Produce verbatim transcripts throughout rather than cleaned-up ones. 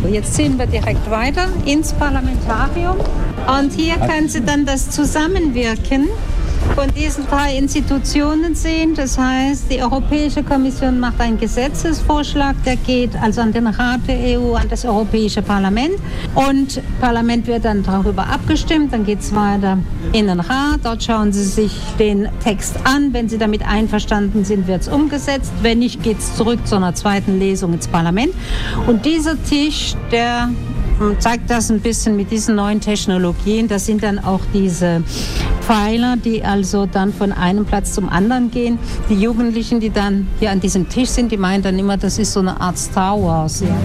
Jetzt ziehen wir direkt weiter ins Parlamentarium und hier können Sie dann das Zusammenwirken von diesen drei Institutionen sehen. Das heißt, die Europäische Kommission macht einen Gesetzesvorschlag, der geht also an den Rat der E U, an das Europäische Parlament. Und das Parlament wird dann darüber abgestimmt, dann geht es weiter in den Rat. Dort schauen Sie sich den Text an. Wenn Sie damit einverstanden sind, wird es umgesetzt. Wenn nicht, geht es zurück zu einer zweiten Lesung ins Parlament. Und dieser Tisch, der zeigt das ein bisschen mit diesen neuen Technologien. Das sind dann auch diese Pfeiler, die also dann von einem Platz zum anderen gehen. Die Jugendlichen, die dann hier an diesem Tisch sind, die meinen dann immer, das ist so eine Art Star Wars. Ja.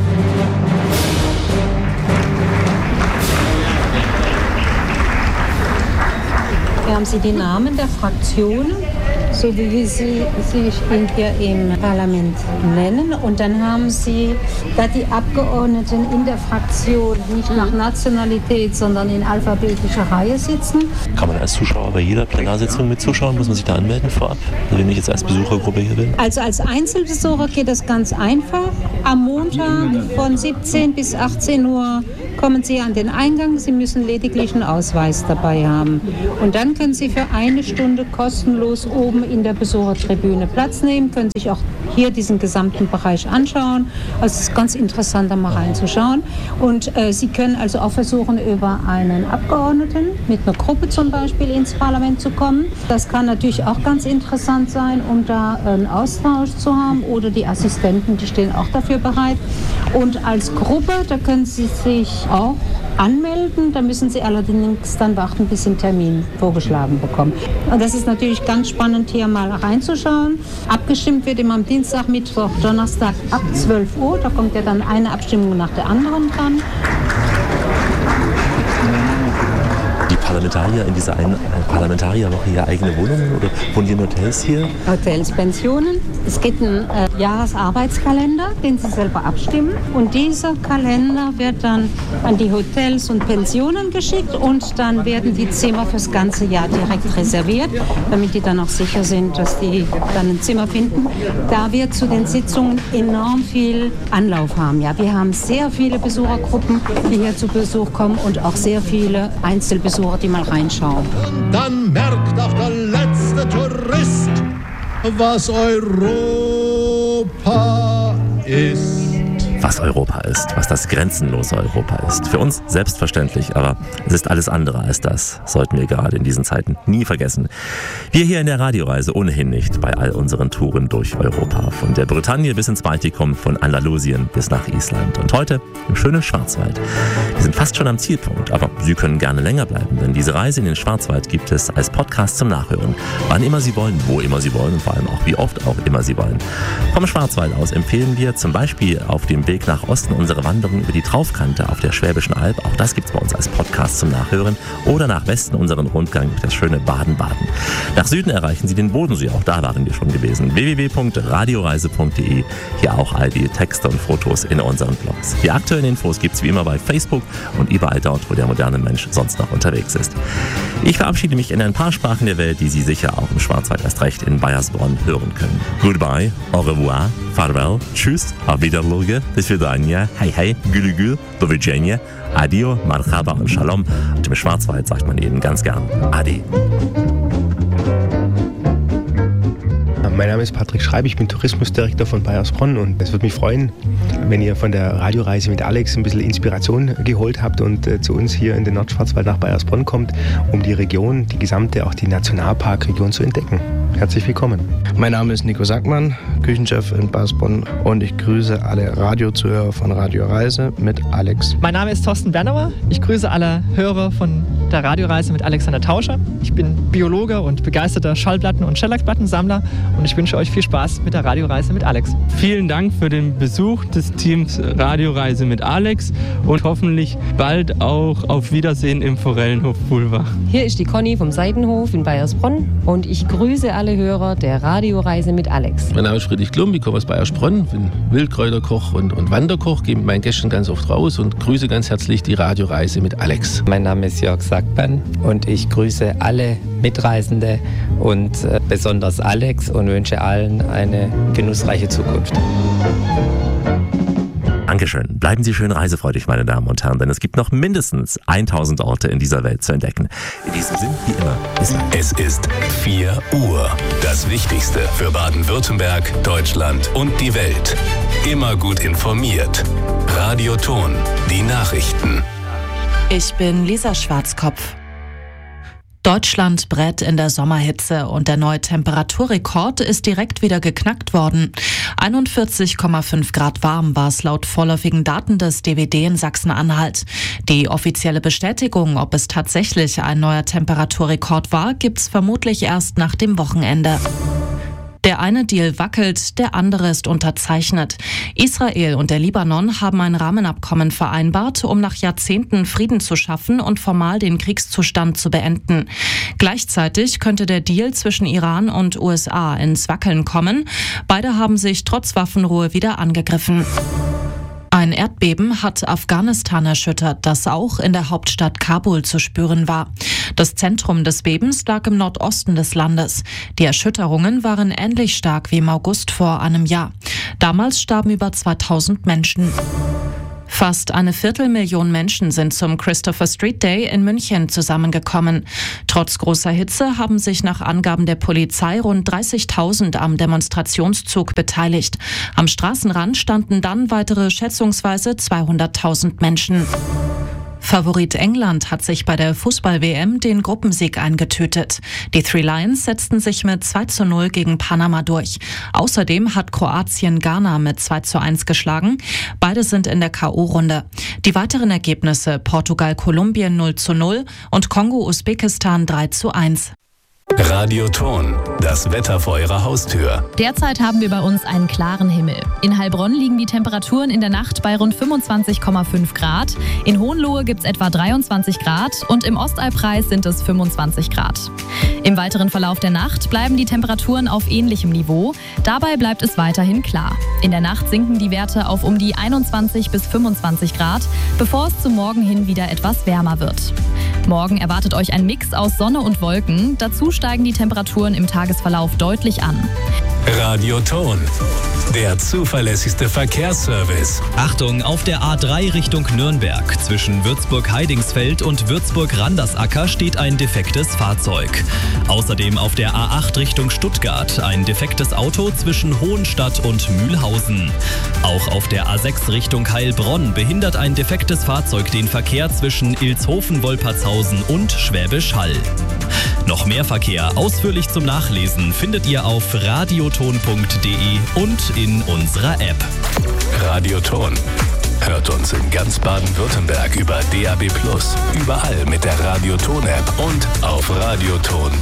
Hier haben Sie die Namen der Fraktionen, so wie sie sich hier im Parlament nennen. Und dann haben Sie da die Abgeordneten in der Fraktion nicht nach Nationalität, sondern in alphabetischer Reihe sitzen. Kann man als Zuschauer bei jeder Plenarsitzung mit zuschauen? Muss man sich da anmelden vorab, wenn ich jetzt als Besuchergruppe hier bin? Also als Einzelbesucher geht das ganz einfach. Am Montag von siebzehn bis achtzehn Uhr kommen Sie an den Eingang. Sie müssen lediglich einen Ausweis dabei haben. Und dann können Sie für eine Stunde kostenlos oben in der Besuchertribüne Platz nehmen, können sich auch hier diesen gesamten Bereich anschauen. Also es ist ganz interessant, da mal reinzuschauen. Und äh, Sie können also auch versuchen, über einen Abgeordneten mit einer Gruppe zum Beispiel ins Parlament zu kommen. Das kann natürlich auch ganz interessant sein, um da einen Austausch zu haben. Oder die Assistenten, die stehen auch dafür bereit. Und als Gruppe, da können Sie sich auch anmelden. Da müssen Sie allerdings dann warten, bis Sie einen Termin vorgeschlagen bekommen. Und das ist natürlich ganz spannend, hier mal reinzuschauen. Abgestimmt wird immer am Dienstag, Mittwoch, Donnerstag ab zwölf Uhr. Da kommt ja dann eine Abstimmung nach der anderen dran. Die Parlamentarier in dieser einen Parlamentarierwoche hier eigene Wohnungen oder wohnen die in Hotels hier? Hotels, Pensionen. Es gibt einen äh, Jahresarbeitskalender, den Sie selber abstimmen. Und dieser Kalender wird dann an die Hotels und Pensionen geschickt und dann werden die Zimmer fürs ganze Jahr direkt reserviert, damit die dann auch sicher sind, dass die dann ein Zimmer finden. Da wir zu den Sitzungen enorm viel Anlauf haben. Ja, wir haben sehr viele Besuchergruppen, die hier zu Besuch kommen und auch sehr viele Einzelbesucher, die mal reinschauen. Dann merkt auch der letzte Tourist, was Europa ist. Was Europa ist, was das grenzenlose Europa ist. Für uns selbstverständlich, aber es ist alles andere als das. Sollten wir gerade in diesen Zeiten nie vergessen. Wir hier in der Radioreise ohnehin nicht bei all unseren Touren durch Europa. Von der Bretagne bis ins Baltikum, von Andalusien bis nach Island. Und heute im schönen Schwarzwald. Wir sind fast schon am Zielpunkt, aber Sie können gerne länger bleiben, denn diese Reise in den Schwarzwald gibt es als Podcast zum Nachhören. Wann immer Sie wollen, wo immer Sie wollen und vor allem auch wie oft auch immer Sie wollen. Vom Schwarzwald aus empfehlen wir zum Beispiel auf dem Weg nach Osten unsere Wanderung über die Traufkante auf der Schwäbischen Alb. Auch das gibt es bei uns als Podcast zum Nachhören. Oder nach Westen unseren Rundgang durch das schöne Baden-Baden. Nach Süden erreichen Sie den Bodensee. Auch da waren wir schon gewesen. w w w punkt radioreise punkt d e. Hier auch all die Texte und Fotos in unseren Blogs. Die aktuellen Infos gibt es wie immer bei Facebook und überall dort, wo der moderne Mensch sonst noch unterwegs ist. Ich verabschiede mich in ein paar Sprachen der Welt, die Sie sicher auch im Schwarzwald erst recht in Bayersbronn hören können. Goodbye, au revoir, farewell, tschüss, auf Wiedersehen, bis Vidania, hey hey, gülü gül, do widzenia, adio, marhaba und shalom. Und im Schwarzwald sagt man eben ganz gern Adi. Mein Name ist Patrick Schreib, ich bin Tourismusdirektor von Bayersbronn und es würde mich freuen, wenn ihr von der Radioreise mit Alex ein bisschen Inspiration geholt habt und äh, zu uns hier in den Nordschwarzwald nach Bayersbronn kommt, um die Region, die gesamte, auch die Nationalparkregion zu entdecken. Herzlich willkommen. Mein Name ist Nico Sackmann, Küchenchef in Bayersbronn und ich grüße alle Radiozuhörer von Radioreise mit Alex. Mein Name ist Thorsten Bernauer, ich grüße alle Hörer von der Radioreise mit Alexander Tauscher. Ich bin Biologe und begeisterter Schallplatten- und Schellackplattensammler und ich wünsche euch viel Spaß mit der Radioreise mit Alex. Vielen Dank für den Besuch des Teams Radioreise mit Alex und hoffentlich bald auch auf Wiedersehen im Forellenhof Pulver. Hier ist die Conny vom Seitenhof in Bayersbronn und ich grüße alle Hörer der Radioreise mit Alex. Mein Name ist Friedrich Klum, ich komme aus Bayersbronn, bin Wildkräuterkoch und, und Wanderkoch, gehe mit meinen Gästen ganz oft raus und grüße ganz herzlich die Radioreise mit Alex. Mein Name ist Jörg Sackmann und ich grüße alle Mitreisende und äh, besonders Alex und wünsche allen eine genussreiche Zukunft. Dankeschön. Bleiben Sie schön reisefreudig, meine Damen und Herren, denn es gibt noch mindestens tausend Orte in dieser Welt zu entdecken. In diesem Sinn, wie immer, bis bald. Es ist vier Uhr. Das Wichtigste für Baden-Württemberg, Deutschland und die Welt. Immer gut informiert. Radio Ton, die Nachrichten. Ich bin Lisa Schwarzkopf. Deutschland brät in der Sommerhitze und der neue Temperaturrekord ist direkt wieder geknackt worden. einundvierzig Komma fünf Grad warm war es laut vorläufigen Daten des D W D in Sachsen-Anhalt. Die offizielle Bestätigung, ob es tatsächlich ein neuer Temperaturrekord war, gibt's vermutlich erst nach dem Wochenende. Der eine Deal wackelt, der andere ist unterzeichnet. Israel und der Libanon haben ein Rahmenabkommen vereinbart, um nach Jahrzehnten Frieden zu schaffen und formal den Kriegszustand zu beenden. Gleichzeitig könnte der Deal zwischen Iran und U S A ins Wackeln kommen. Beide haben sich trotz Waffenruhe wieder angegriffen. Ein Erdbeben hat Afghanistan erschüttert, das auch in der Hauptstadt Kabul zu spüren war. Das Zentrum des Bebens lag im Nordosten des Landes. Die Erschütterungen waren ähnlich stark wie im August vor einem Jahr. Damals starben über zweitausend Menschen. Fast eine Viertelmillion Menschen sind zum Christopher Street Day in München zusammengekommen. Trotz großer Hitze haben sich nach Angaben der Polizei rund dreißigtausend am Demonstrationszug beteiligt. Am Straßenrand standen dann weitere schätzungsweise zweihunderttausend Menschen. Favorit England hat sich bei der Fußball-W M den Gruppensieg eingetütet. Die Three Lions setzten sich mit zwei zu null gegen Panama durch. Außerdem hat Kroatien Ghana mit zwei zu eins geschlagen. Beide sind in der K O-Runde. Die weiteren Ergebnisse: Portugal Kolumbien null zu null und Kongo Usbekistan drei zu eins. Radio Ton, das Wetter vor Ihrer Haustür. Derzeit haben wir bei uns einen klaren Himmel. In Heilbronn liegen die Temperaturen in der Nacht bei rund fünfundzwanzig Komma fünf Grad. In Hohenlohe gibt es etwa dreiundzwanzig Grad und im Ostalbkreis sind es fünfundzwanzig Grad. Im weiteren Verlauf der Nacht bleiben die Temperaturen auf ähnlichem Niveau. Dabei bleibt es weiterhin klar. In der Nacht sinken die Werte auf um die einundzwanzig bis fünfundzwanzig Grad, bevor es zum Morgen hin wieder etwas wärmer wird. Morgen erwartet euch ein Mix aus Sonne und Wolken. Dazu steigen die Temperaturen im Tagesverlauf deutlich an. Radio Ton, der zuverlässigste Verkehrsservice. Achtung, auf der A drei Richtung Nürnberg. Zwischen Würzburg-Heidingsfeld und Würzburg-Randersacker steht ein defektes Fahrzeug. Außerdem auf der A acht Richtung Stuttgart ein defektes Auto zwischen Hohenstadt und Mühlhausen. Auch auf der A sechs Richtung Heilbronn behindert ein defektes Fahrzeug den Verkehr zwischen Ilshofen-Wolpertshausen und Schwäbisch Hall. Noch mehr Verkehr ausführlich zum Nachlesen findet ihr auf radioton punkt de und in unserer App. Radio Ton. Hört uns in ganz Baden-Württemberg über D A B plus, überall mit der Radio Ton App und auf radioton